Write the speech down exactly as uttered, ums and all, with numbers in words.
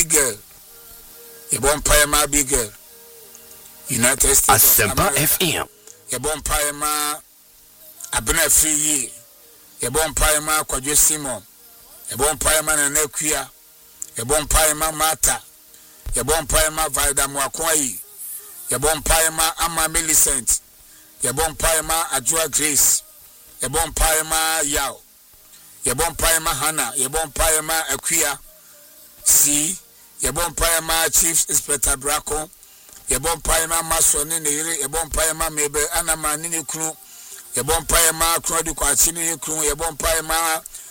Abigail. Yebon Payama Abigail. United States of America. F M. Yebon Payama Abena Free. Yebon Payama Kwajo Simon. Yebon Payama Nanekia. Yebon Payama Mata. Yebon Payama Valda Mwakwai. Yebon Payama Ama Millicent. Yebon Payama Ajua Grace. Yebon Payama Yao. Yebon Payama Hana. Yebon Payama Akia. Si. Yebon Payama Chief Inspector Braco. Yebon Payama Masoni Nere. Yebon Payama Mebe Anama Nini Kru. Yebon Payama Krodi Kwachini Kru. Yebon Payama